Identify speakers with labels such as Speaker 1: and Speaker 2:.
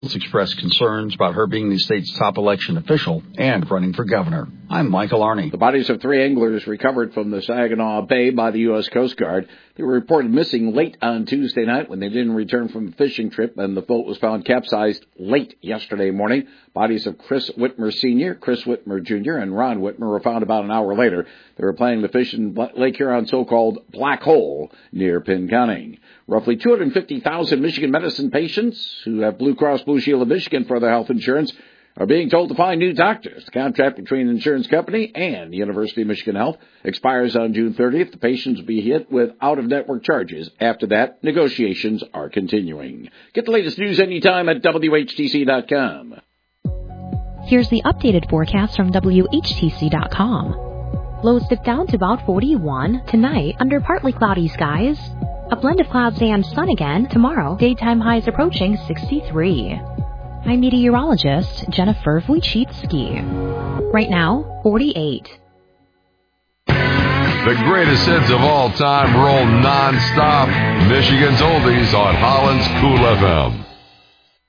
Speaker 1: expressed concerns about her being the state's top election official and running for governor. I'm Michael Arney.
Speaker 2: The bodies of 3 anglers recovered from the Saginaw Bay by the U.S. Coast Guard. They were reported missing late on Tuesday night when they didn't return from a fishing trip, and the boat was found capsized late yesterday morning. Bodies of Chris Whitmer Sr., Chris Whitmer Jr., and Ron Whitmer were found about an hour later. They were planning to fish in Lake Huron's so-called Black Hole near Pinconning. Roughly 250,000 Michigan medicine patients who have Blue Cross Blue Shield of Michigan for their health insurance are being told to find new doctors. The contract between the insurance company and the University of Michigan Health expires on June 30th. The patients will be hit with out-of-network charges. After that, negotiations are continuing. Get the latest news anytime at WHTC.com.
Speaker 3: Here's the updated forecast from WHTC.com. Lows dip down to about 41 tonight under partly cloudy skies. A blend of clouds and sun again tomorrow. Daytime highs approaching 63. I'm meteorologist Jennifer Wojcicki. Right now, 48.
Speaker 4: The greatest hits of all time roll non-stop. Michigan's Oldies on Holland's Cool FM.